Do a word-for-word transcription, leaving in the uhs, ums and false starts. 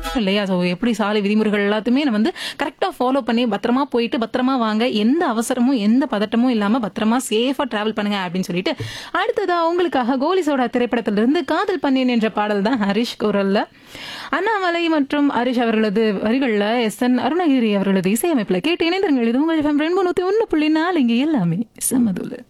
இல்லையா? ஸோ எப்படி சாலை விதிமுறைகள் எல்லாத்தையுமே நம்ம வந்து கரெக்ட்டா ஃபாலோ பண்ணி பத்திரமா போயிட்டு பத்திரமா வாங்க. எந்த அவசரமும், எந்த பதட்டமும் இல்லாம பத்திரமா சேஃபா டிராவல் பண்ணுங்க அப்படின்னு சொல்லிட்டு, அடுத்ததா உங்களுக்காக கோலி சோடா திரைப்படத்திலிருந்து காதல் பண்ணேன் என்ற பாடல் தான் ஹரிஷ் குரல்ல. அண்ணாமலை மற்றும் ஹரிஷ் அவர்களது வரிகள்ல எஸ் என் அருணகிரி அவர்களது இசையமைப்புல கேட்டு இணைந்திருங்கள். இது உங்கள் எஃப்எம் ரெயின்போ நூத்தி ஒன்று புள்ளி நாலு இங்க எல்லாமே சமதுல.